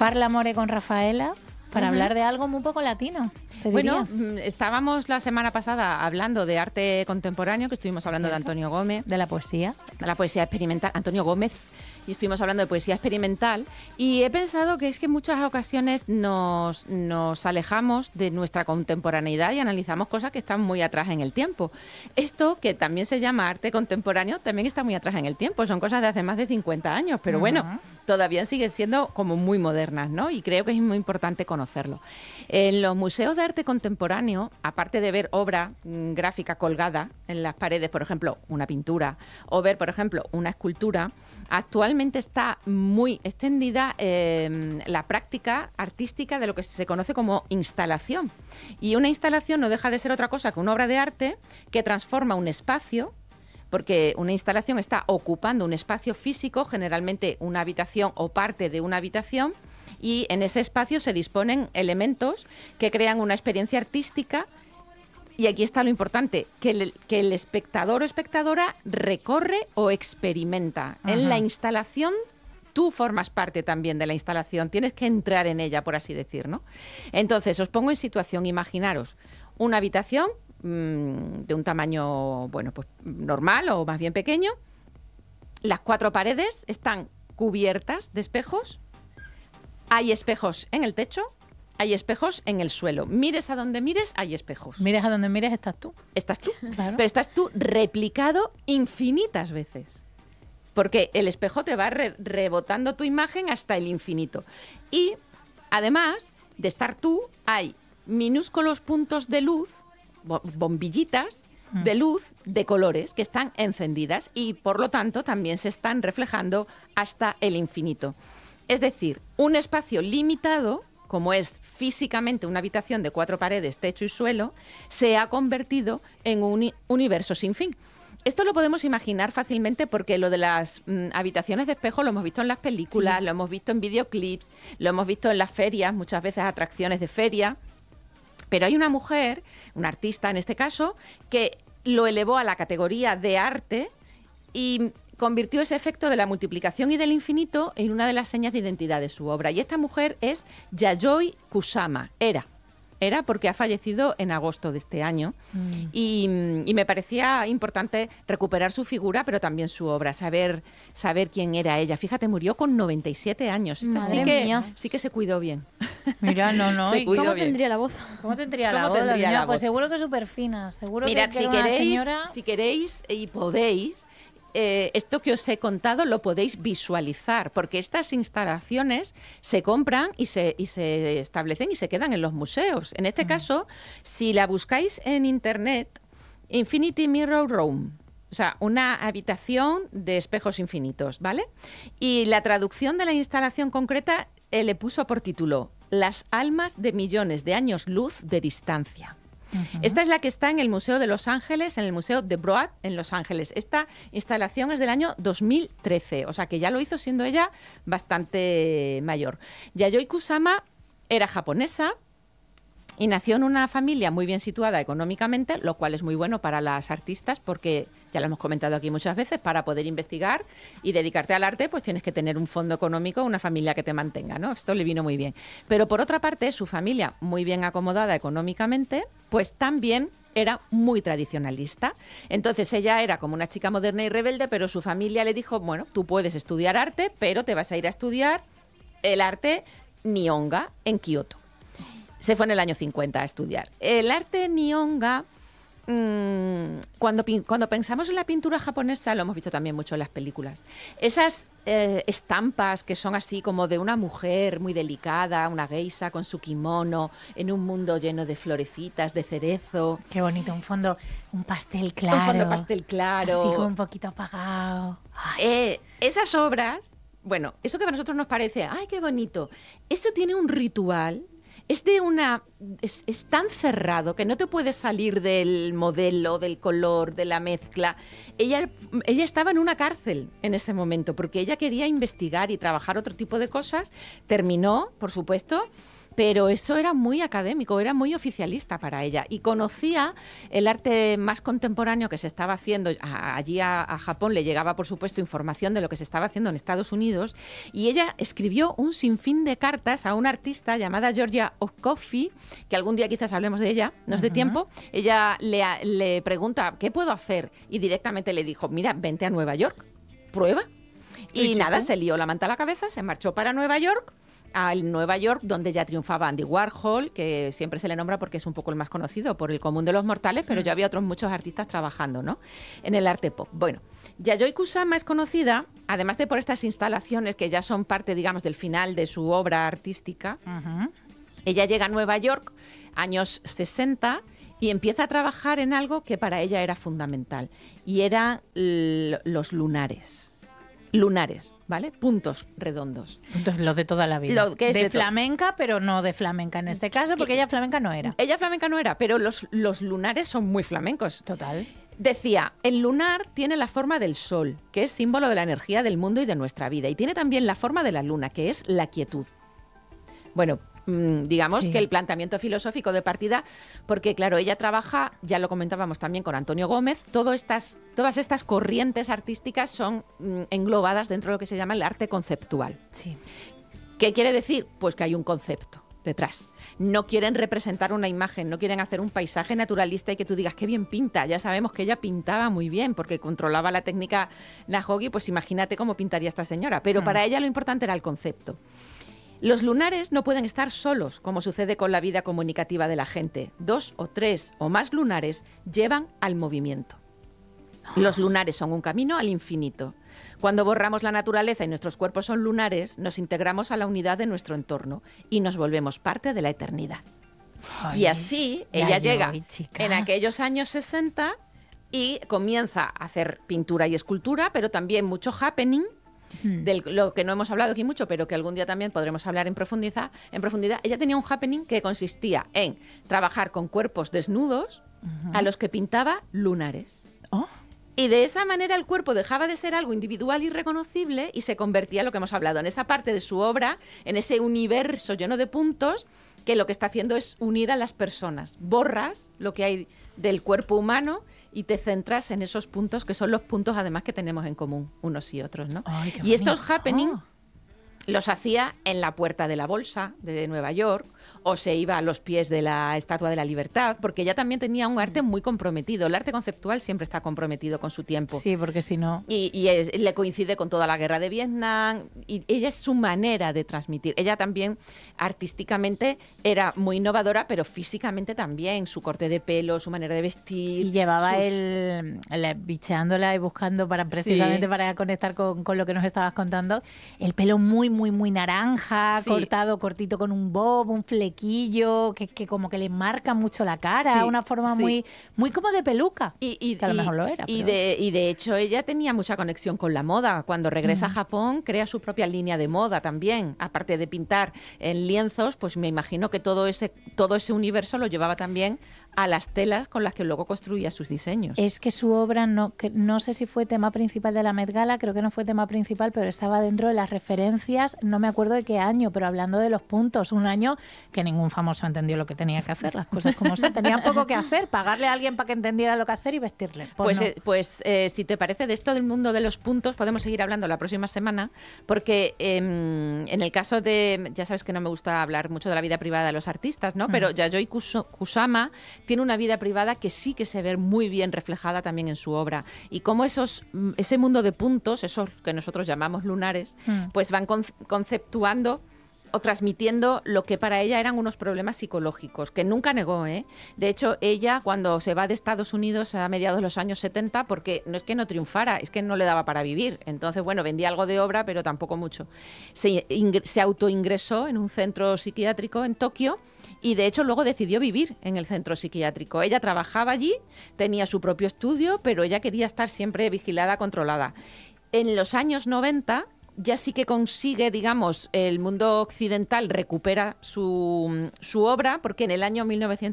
Parla More con Rafaela para hablar de algo muy poco latino. Bueno, estábamos la semana pasada hablando de arte contemporáneo, que estuvimos hablando de Antonio Gómez. De la poesía. De la poesía experimental. Antonio Gómez. Y estuvimos hablando de poesía experimental y he pensado que es que en muchas ocasiones nos alejamos de nuestra contemporaneidad y analizamos cosas que están muy atrás en el tiempo. Esto, que también se llama arte contemporáneo, también está muy atrás en el tiempo. Son cosas de hace más de 50 años, pero bueno, todavía siguen siendo como muy modernas, ¿no? Y creo que es muy importante conocerlo. En los museos de arte contemporáneo, aparte de ver obra gráfica colgada en las paredes, por ejemplo, una pintura, o ver, por ejemplo, una escultura, actualmente está muy extendida la práctica artística de lo que se conoce como instalación. Y una instalación no deja de ser otra cosa que una obra de arte que transforma un espacio, porque una instalación está ocupando un espacio físico, generalmente una habitación o parte de una habitación, y en ese espacio se disponen elementos que crean una experiencia artística. Y aquí está lo importante, que el espectador o espectadora recorre o experimenta. Ajá. En la instalación tú formas parte también de la instalación, tienes que entrar en ella, por así decir, ¿no? Entonces, os pongo en situación, imaginaros una habitación de un tamaño, bueno, pues normal o más bien pequeño. Las 4 paredes están cubiertas de espejos. Hay espejos en el techo. Hay espejos en el suelo. Mires a donde mires, hay espejos. Mires a donde mires, estás tú. Estás tú. Claro. Pero estás tú replicado infinitas veces. Porque el espejo te va rebotando tu imagen hasta el infinito. Y además de estar tú, hay minúsculos puntos de luz, bombillitas de luz de colores que están encendidas y por lo tanto también se están reflejando hasta el infinito. Es decir, un espacio limitado, como es físicamente una habitación de 4 paredes, techo y suelo, se ha convertido en un universo sin fin. Esto lo podemos imaginar fácilmente porque lo de las habitaciones de espejo lo hemos visto en las películas, sí. Lo hemos visto en videoclips, lo hemos visto en las ferias, muchas veces atracciones de feria. Pero hay una mujer, una artista en este caso, que lo elevó a la categoría de arte y convirtió ese efecto de la multiplicación y del infinito en una de las señas de identidad de su obra. Y esta mujer es Yayoi Kusama. Era porque ha fallecido en agosto de este año. Y me parecía importante recuperar su figura, pero también su obra, saber quién era ella. Fíjate, murió con 97 años. Esta sí que se cuidó bien. Mira, no. ¿Y cómo tendría la voz? ¿Cómo tendría la voz? Pues seguro que súper fina. Seguro. Mirad, que era señora... si queréis y podéis, esto que os he contado lo podéis visualizar, porque estas instalaciones se compran y se establecen y se quedan en los museos. En este caso, si la buscáis en internet, Infinity Mirror Room, o sea, una habitación de espejos infinitos, ¿vale? Y la traducción de la instalación concreta le puso por título Las almas de millones de años luz de distancia. Esta es la que está en el Museo de Los Ángeles, en el Museo de Broad en Los Ángeles. Esta instalación es del año 2013, o sea que ya lo hizo siendo ella bastante mayor. Yayoi Kusama era japonesa y nació en una familia muy bien situada económicamente, lo cual es muy bueno para las artistas porque, ya lo hemos comentado aquí muchas veces, para poder investigar y dedicarte al arte, pues tienes que tener un fondo económico, una familia que te mantenga, ¿no? Esto le vino muy bien. Pero por otra parte, su familia, muy bien acomodada económicamente, pues también era muy tradicionalista. Entonces ella era como una chica moderna y rebelde, pero su familia le dijo, bueno, tú puedes estudiar arte, pero te vas a ir a estudiar el arte Nihonga en Kioto. Se fue en el año 50 a estudiar. El arte Nihonga, cuando pensamos en la pintura japonesa, lo hemos visto también mucho en las películas, esas estampas que son así como de una mujer muy delicada, una geisha con su kimono, en un mundo lleno de florecitas, de cerezo. Qué bonito, un fondo, un pastel claro. Un fondo pastel claro. Así como un poquito apagado. Esas obras, bueno, eso que para nosotros nos parece, ¡ay, qué bonito! Eso tiene un ritual. Es tan cerrado que no te puedes salir del modelo, del color, de la mezcla. Ella estaba en una cárcel en ese momento porque ella quería investigar y trabajar otro tipo de cosas. Terminó, por supuesto, pero eso era muy académico, era muy oficialista para ella y conocía el arte más contemporáneo que se estaba haciendo. Allí a Japón le llegaba, por supuesto, información de lo que se estaba haciendo en Estados Unidos y ella escribió un sinfín de cartas a una artista llamada Georgia O'Coffey, que algún día quizás hablemos de ella, no es de tiempo. Ella le pregunta, ¿qué puedo hacer? Y directamente le dijo, mira, vente a Nueva York, prueba. Y nada, se lió la manta a la cabeza, se marchó para Nueva York, al Nueva York, donde ya triunfaba Andy Warhol, que siempre se le nombra porque es un poco el más conocido por el común de los mortales, pero ya había otros muchos artistas trabajando, ¿no?, en el arte pop. Bueno, Yayoi Kusama es conocida, además de por estas instalaciones que ya son parte, digamos, del final de su obra artística. Ella llega a Nueva York, años 60, y empieza a trabajar en algo que para ella era fundamental, y eran los lunares. Lunares, ¿vale? Puntos redondos. Entonces, lo de toda la vida. Lo que es de flamenca, pero no de flamenca en este caso, porque ella flamenca no era. Ella flamenca no era, pero los lunares son muy flamencos. Total. Decía, el lunar tiene la forma del sol, que es símbolo de la energía del mundo y de nuestra vida, y tiene también la forma de la luna, que es la quietud. Bueno, digamos que el planteamiento filosófico de partida, porque claro, ella trabaja, ya lo comentábamos también con Antonio Gómez, todas estas corrientes artísticas son englobadas dentro de lo que se llama el arte conceptual. Sí. ¿Qué quiere decir? Pues que hay un concepto detrás. No quieren representar una imagen, no quieren hacer un paisaje naturalista y que tú digas qué bien pinta. Ya sabemos que ella pintaba muy bien porque controlaba la técnica Nahogi, pues imagínate cómo pintaría esta señora. Pero para ella lo importante era el concepto. Los lunares no pueden estar solos, como sucede con la vida comunicativa de la gente. 2 o 3 o más lunares llevan al movimiento. Los lunares son un camino al infinito. Cuando borramos la naturaleza y nuestros cuerpos son lunares, nos integramos a la unidad de nuestro entorno y nos volvemos parte de la eternidad. Ay, y así ella llega en aquellos años 60 y comienza a hacer pintura y escultura, pero también mucho happening, de lo que no hemos hablado aquí mucho, pero que algún día también podremos hablar en profundidad. Ella tenía un happening que consistía en trabajar con cuerpos desnudos a los que pintaba lunares. Y de esa manera el cuerpo dejaba de ser algo individual y reconocible y se convertía en lo que hemos hablado, en esa parte de su obra, en ese universo lleno de puntos, que lo que está haciendo es unir a las personas. Borras lo que hay del cuerpo humano y te centras en esos puntos, que son los puntos además que tenemos en común unos y otros, ¿no? Ay, y estos happening los hacía en la Puerta de la Bolsa de Nueva York, o se iba a los pies de la Estatua de la Libertad, porque ella también tenía un arte muy comprometido. El arte conceptual siempre está comprometido con su tiempo. Sí, porque si no... Y le coincide con toda la guerra de Vietnam, y ella es su manera de transmitir. Ella también artísticamente era muy innovadora, pero físicamente también. Su corte de pelo, su manera de vestir... Sí, llevaba bicheándola y buscando precisamente para conectar con lo que nos estabas contando, el pelo muy, muy, muy naranja, cortado, cortito con un bob, un flequillo, que como que le marca mucho la cara, una forma muy, muy como de peluca, que a lo mejor lo era. Y de hecho ella tenía mucha conexión con la moda. Cuando regresa a Japón crea su propia línea de moda también. Aparte de pintar en lienzos, pues me imagino que todo ese universo lo llevaba también a las telas con las que luego construía sus diseños. Es que su obra, no sé si fue tema principal de la Met Gala, creo que no fue tema principal, pero estaba dentro de las referencias, no me acuerdo de qué año, pero hablando de los puntos, un año que ningún famoso entendió lo que tenía que hacer, las cosas como son, tenían poco que hacer, pagarle a alguien para que entendiera lo que hacer y vestirle. Pues si te parece, de esto del mundo de los puntos podemos seguir hablando la próxima semana, porque en el caso de, ya sabes que no me gusta hablar mucho de la vida privada de los artistas, ¿no? Pero Yayoi Kusama tiene una vida privada que sí que se ve muy bien reflejada también en su obra. Y cómo ese mundo de puntos, esos que nosotros llamamos lunares, pues van conceptuando o transmitiendo lo que para ella eran unos problemas psicológicos, que nunca negó, ¿eh? De hecho, ella cuando se va de Estados Unidos a mediados de los años 70, porque no es que no triunfara, es que no le daba para vivir. Entonces, bueno, vendía algo de obra, pero tampoco mucho. Se autoingresó en un centro psiquiátrico en Tokio y, de hecho, luego decidió vivir en el centro psiquiátrico. Ella trabajaba allí, tenía su propio estudio, pero ella quería estar siempre vigilada, controlada. En los años 90... ya sí que consigue, digamos, el mundo occidental recupera su obra, porque en el año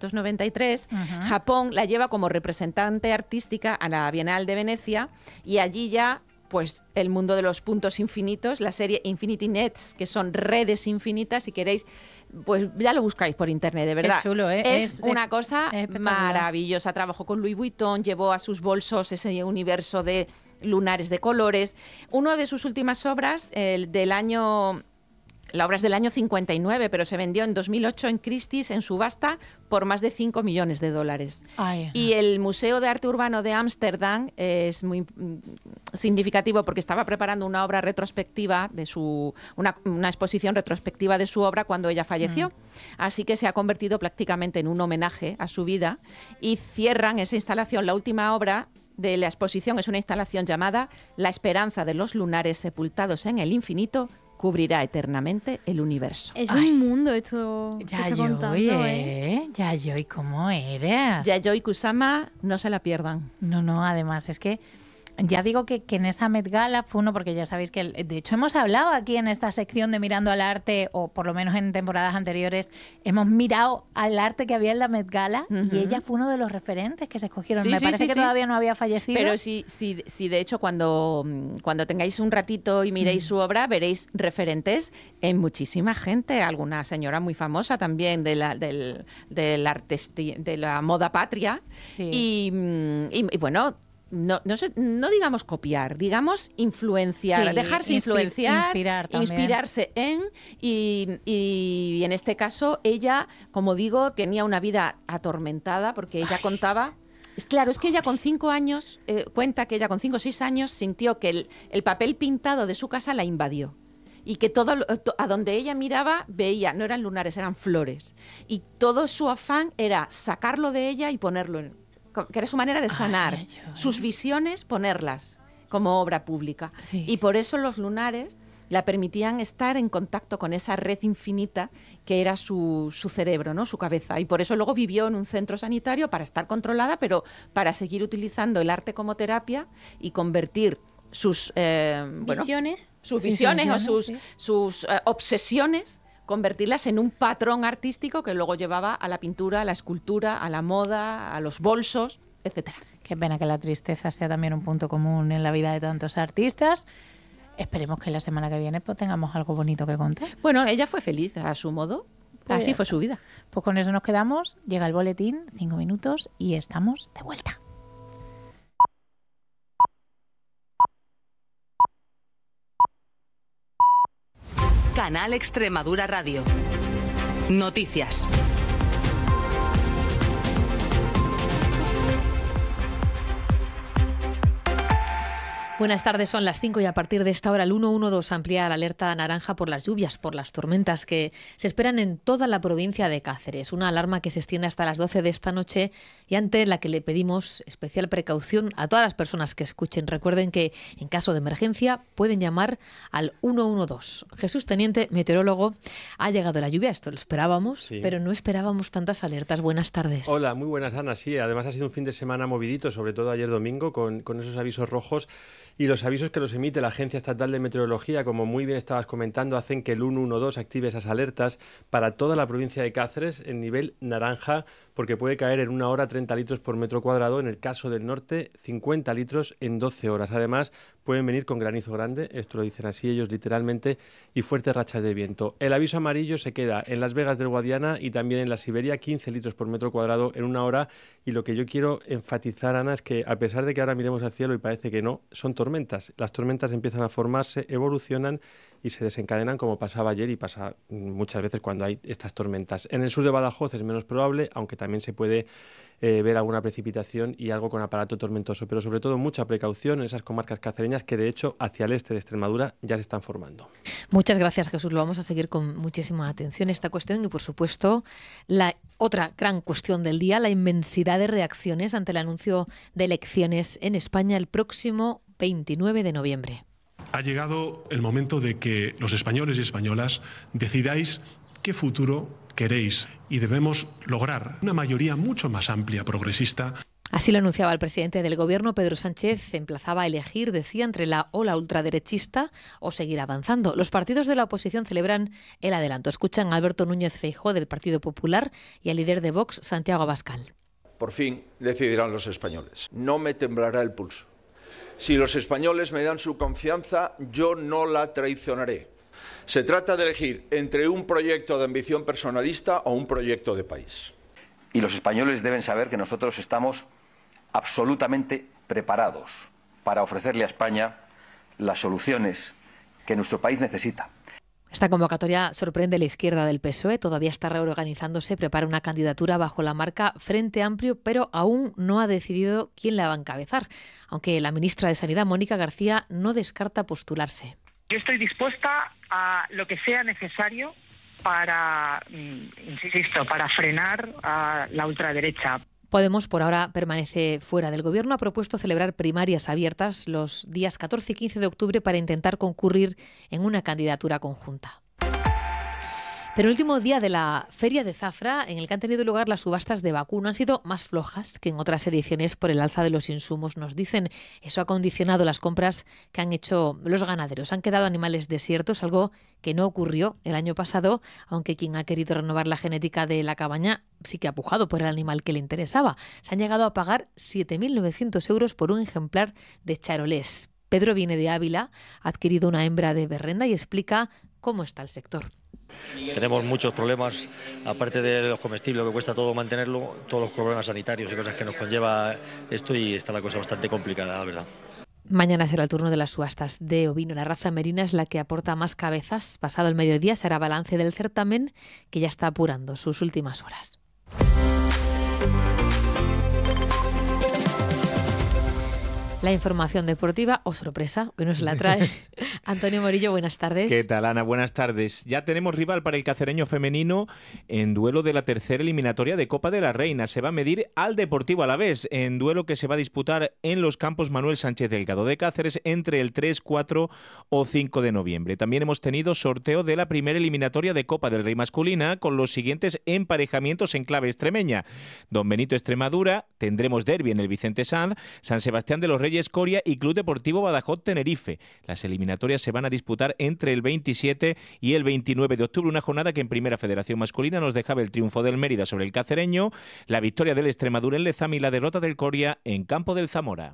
1993 Japón la lleva como representante artística a la Bienal de Venecia y allí ya pues el mundo de los puntos infinitos, la serie Infinity Nets, que son redes infinitas, si queréis, pues ya lo buscáis por internet, de verdad. Qué chulo, ¿eh? Es una cosa maravillosa. Trabajó con Louis Vuitton, llevó a sus bolsos ese universo de lunares de colores. Una de sus últimas obras, la obra es del año 59, pero se vendió en 2008 en Christie's en subasta por más de 5 millones de dólares. Ay, y el Museo de Arte Urbano de Ámsterdam es muy significativo porque estaba preparando una obra retrospectiva de una exposición retrospectiva de su obra cuando ella falleció. Así que se ha convertido prácticamente en un homenaje a su vida y cierran esa instalación. La última obra de la exposición es una instalación llamada La esperanza de los lunares sepultados en el infinito cubrirá eternamente el universo. Es un mundo esto que está contando, Yayoi, ¿cómo eres? Yayoi Kusama, no se la pierdan. No, además es que ya digo que en esa Met Gala fue uno, porque ya sabéis que de hecho hemos hablado aquí en esta sección de Mirando al Arte, o por lo menos en temporadas anteriores, hemos mirado al arte que había en la Met Gala y ella fue uno de los referentes que se escogieron. Me parece que todavía no había fallecido. Pero sí, de hecho cuando tengáis un ratito y miréis su obra, veréis referentes en muchísima gente, alguna señora muy famosa también de la moda patria. Sí. Y bueno, no digamos copiar, digamos influenciar, dejarse influenciar, inspirarse en, y en este caso ella, como digo, tenía una vida atormentada porque ella contaba. Claro, es que ella con 5 años, cuenta que ella con 5 o 6 años sintió que el papel pintado de su casa la invadió. Y que todo a donde ella miraba veía, no eran lunares, eran flores. Y todo su afán era sacarlo de ella y ponerlo que era su manera de sanar sus visiones, ponerlas como obra pública. Sí. Y por eso los lunares la permitían estar en contacto con esa red infinita que era su cerebro, ¿no? Su cabeza. Y por eso luego vivió en un centro sanitario para estar controlada, pero para seguir utilizando el arte como terapia y convertir sus visiones, sus obsesiones, convertirlas en un patrón artístico que luego llevaba a la pintura, a la escultura, a la moda, a los bolsos, etcétera. Qué pena que la tristeza sea también un punto común en la vida de tantos artistas. Esperemos que la semana que viene pues tengamos algo bonito que contar. Bueno, ella fue feliz a su modo. Pues así fue su vida. Pues con eso nos quedamos. Llega el boletín, 5 minutos y estamos de vuelta. Canal Extremadura Radio. Noticias. Buenas tardes, son las 5 y a partir de esta hora el 112 amplía la alerta naranja por las lluvias, por las tormentas que se esperan en toda la provincia de Cáceres. Una alarma que se extiende hasta las 12 de esta noche y ante la que le pedimos especial precaución a todas las personas que escuchen. Recuerden que en caso de emergencia pueden llamar al 112. Jesús Teniente, meteorólogo, ha llegado la lluvia, esto lo esperábamos, sí, pero no esperábamos tantas alertas. Buenas tardes. Hola, muy buenas, Ana. Sí, además ha sido un fin de semana movidito, sobre todo ayer domingo, con esos avisos rojos. Y los avisos que los emite la Agencia Estatal de Meteorología, como muy bien estabas comentando, hacen que el 112 active esas alertas para toda la provincia de Cáceres en nivel naranja, porque puede caer en 1 hora 30 litros por metro cuadrado, en el caso del norte 50 litros en 12 horas. Además, pueden venir con granizo grande, esto lo dicen así ellos literalmente, y fuertes rachas de viento. El aviso amarillo se queda en Las Vegas del Guadiana y también en la Siberia, 15 litros por metro cuadrado en 1 hora. Y lo que yo quiero enfatizar, Ana, es que a pesar de que ahora miremos al cielo y parece que no, son tormentas. Las tormentas empiezan a formarse, evolucionan y se desencadenan como pasaba ayer y pasa muchas veces cuando hay estas tormentas. En el sur de Badajoz es menos probable, aunque también se puede ver alguna precipitación y algo con aparato tormentoso, pero sobre todo mucha precaución en esas comarcas cacereñas que de hecho hacia el este de Extremadura ya se están formando. Muchas gracias, Jesús. Lo vamos a seguir con muchísima atención esta cuestión y por supuesto la otra gran cuestión del día, la inmensidad de reacciones ante el anuncio de elecciones en España el próximo 29 de noviembre. Ha llegado el momento de que los españoles y españolas decidáis qué futuro queréis y debemos lograr una mayoría mucho más amplia, progresista. Así lo anunciaba el presidente del Gobierno, Pedro Sánchez, emplazaba a elegir, decía, entre la ola ultraderechista o seguir avanzando. Los partidos de la oposición celebran el adelanto. Escuchan a Alberto Núñez Feijóo del Partido Popular y al líder de Vox, Santiago Abascal. Por fin decidirán los españoles. No me temblará el pulso. Si los españoles me dan su confianza, yo no la traicionaré. Se trata de elegir entre un proyecto de ambición personalista o un proyecto de país. Y los españoles deben saber que nosotros estamos absolutamente preparados para ofrecerle a España las soluciones que nuestro país necesita. Esta convocatoria sorprende a la izquierda del PSOE, todavía está reorganizándose, prepara una candidatura bajo la marca Frente Amplio, pero aún no ha decidido quién la va a encabezar, aunque la ministra de Sanidad, Mónica García, no descarta postularse. Yo estoy dispuesta a lo que sea necesario para, insisto, para frenar a la ultraderecha. Podemos, por ahora, permanece fuera del Gobierno. Ha propuesto celebrar primarias abiertas los días 14 y 15 de octubre para intentar concurrir en una candidatura conjunta. Pero el último día de la Feria de Zafra, en el que han tenido lugar las subastas de vacuno, han sido más flojas que en otras ediciones por el alza de los insumos, nos dicen. Eso ha condicionado las compras que han hecho los ganaderos. Han quedado animales desiertos, algo que no ocurrió el año pasado, aunque quien ha querido renovar la genética de la cabaña sí que ha pujado por el animal que le interesaba. Se han llegado a pagar 7.900 euros por un ejemplar de charolés. Pedro viene de Ávila, ha adquirido una hembra de berrenda y explica cómo está el sector. Tenemos muchos problemas, aparte de los comestibles, que cuesta todo mantenerlo, todos los problemas sanitarios y cosas que nos conlleva esto, y está la cosa bastante complicada, la verdad. Mañana será el turno de las subastas de ovino. La raza merina es la que aporta más cabezas. Pasado el mediodía será balance del certamen, que ya está apurando sus últimas horas. La información deportiva, o sorpresa, hoy nos la trae Antonio Morillo. Buenas tardes. ¿Qué tal, Ana? Buenas tardes. Ya tenemos rival para el cacereño femenino en duelo de la tercera eliminatoria de Copa de la Reina. Se va a medir al Deportivo Alavés, en duelo que se va a disputar en los campos Manuel Sánchez Delgado de Cáceres entre el 3, 4 o 5 de noviembre. También hemos tenido sorteo de la primera eliminatoria de Copa del Rey masculina con los siguientes emparejamientos en clave extremeña. Don Benito Extremadura, tendremos derbi en el Vicente Sanz, San Sebastián de los Reyes Coria y Club Deportivo Badajoz Tenerife. Las eliminatorias se van a disputar entre el 27 y el 29 de octubre, una jornada que en Primera Federación Masculina nos dejaba el triunfo del Mérida sobre el cacereño, la victoria del Extremadura en Lezama y la derrota del Coria en campo del Zamora.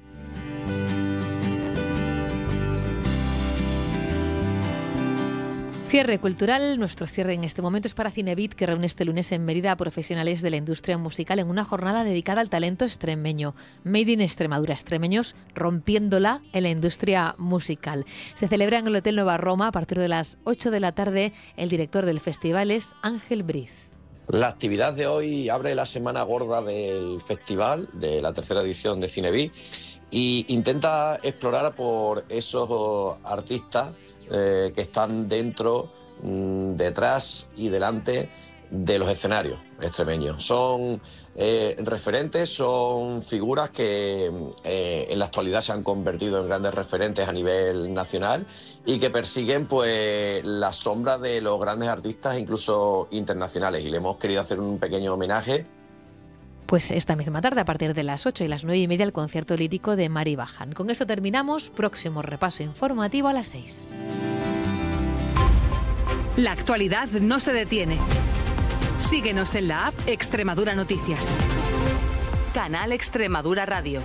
Cierre cultural. Nuestro cierre en este momento es para Cinebit, que reúne este lunes en Mérida a profesionales de la industria musical en una jornada dedicada al talento extremeño. Made in Extremadura, extremeños rompiéndola en la industria musical. Se celebra en el Hotel Nueva Roma a partir de las 8 de la tarde. El director del festival es Ángel Briz. La actividad de hoy abre la semana gorda del festival, de la tercera edición de Cinebit, y intenta explorar por esos artistas que están dentro, detrás y delante de los escenarios extremeños. Son referentes, son figuras que en la actualidad se han convertido en grandes referentes a nivel nacional y que persiguen pues la sombra de los grandes artistas, incluso internacionales, y le hemos querido hacer un pequeño homenaje. Pues esta misma tarde, a partir de las 8 y las 9:30, el concierto lírico de Mari Bajan. Con eso terminamos. Próximo repaso informativo a las 6. La actualidad no se detiene. Síguenos en la app Extremadura Noticias. Canal Extremadura Radio.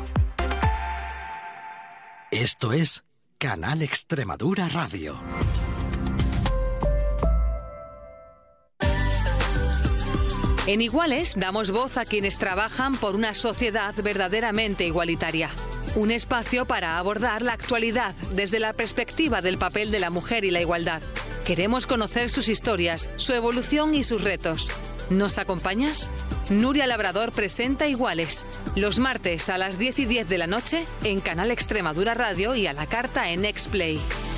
Esto es Canal Extremadura Radio. En Iguales damos voz a quienes trabajan por una sociedad verdaderamente igualitaria. Un espacio para abordar la actualidad desde la perspectiva del papel de la mujer y la igualdad. Queremos conocer sus historias, su evolución y sus retos. ¿Nos acompañas? Nuria Labrador presenta Iguales, los martes a las 10:10 de la noche en Canal Extremadura Radio y a la carta en Nextplay.